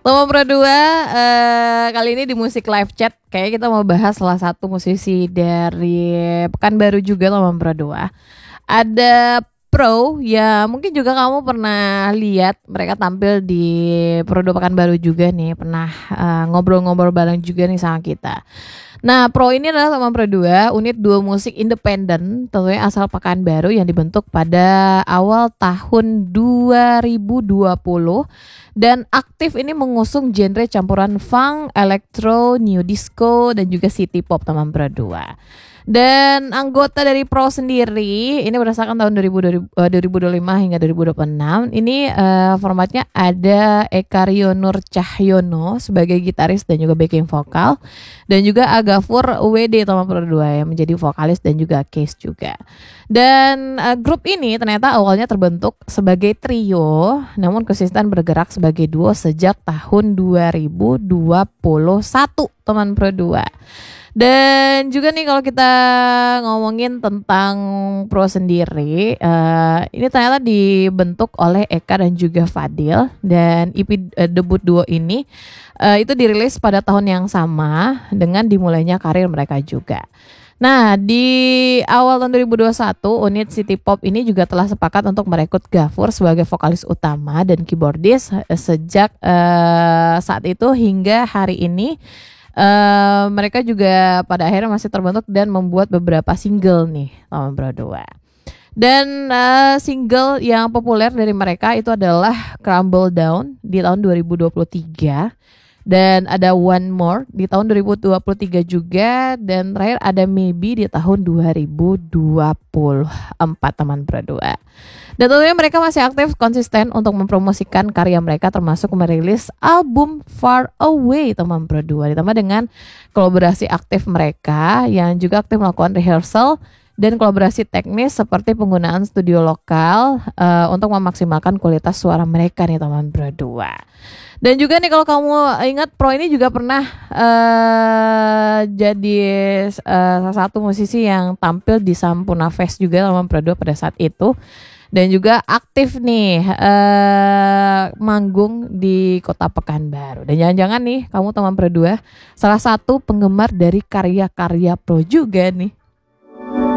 Loma Pro 2 kali ini di musik live chat kayak kita mau bahas salah satu musisi dari Pekanbaru juga Loma Pro 2. Ada Pro ya mungkin juga kamu pernah lihat mereka tampil di Pro 2 Pekanbaru juga nih, pernah ngobrol-ngobrol bareng juga nih sama kita. Nah, Pro ini adalah Loma Pro 2, unit duo musik independen tentunya asal Pekanbaru yang dibentuk pada awal tahun 2020 dan aktif ini mengusung genre campuran funk, elektro, new disco dan juga city pop Loma Pro 2. Dan anggota dari Pro sendiri ini berdasarkan tahun 2025 hingga 2026 ini formatnya ada Eka Rionur Cahyono sebagai gitaris dan juga backing vokal, dan juga Agafur WD Loma Pro 2 yang menjadi vokalis dan juga case juga. Dan grup ini ternyata awalnya terbentuk sebagai trio namun konsisten bergerak sebagai duo sejak tahun 2021 teman Pro 2. Dan juga nih kalau kita ngomongin tentang Pro sendiri, ini ternyata dibentuk oleh Eka dan juga Fadil, dan EP debut duo ini itu dirilis pada tahun yang sama dengan dimulainya karir mereka juga. Nah, di awal tahun 2021, unit City Pop ini juga telah sepakat untuk merekrut Gafur sebagai vokalis utama dan keyboardis sejak saat itu hingga hari ini. Mereka juga pada akhirnya masih terbentuk dan membuat beberapa single nih Loma Pro 2. Dan single yang populer dari mereka itu adalah Crumble Down di tahun 2023, dan ada One More di tahun 2023 juga, dan terakhir ada Maybe di tahun 2024 teman Pro 2. Dan tentunya mereka masih aktif konsisten untuk mempromosikan karya mereka, termasuk merilis album Far Away teman Pro 2, ditambah dengan kolaborasi aktif mereka yang juga aktif melakukan rehearsal dan kolaborasi teknis seperti penggunaan studio lokal untuk memaksimalkan kualitas suara mereka nih teman Pro 2. Dan juga nih kalau kamu ingat, Pro ini juga pernah jadi salah satu musisi yang tampil di Sampurna Fest juga teman Pro 2 pada saat itu. Dan juga aktif nih manggung di kota Pekanbaru. Dan jangan-jangan nih kamu teman Pro 2 salah satu penggemar dari karya-karya Pro juga nih.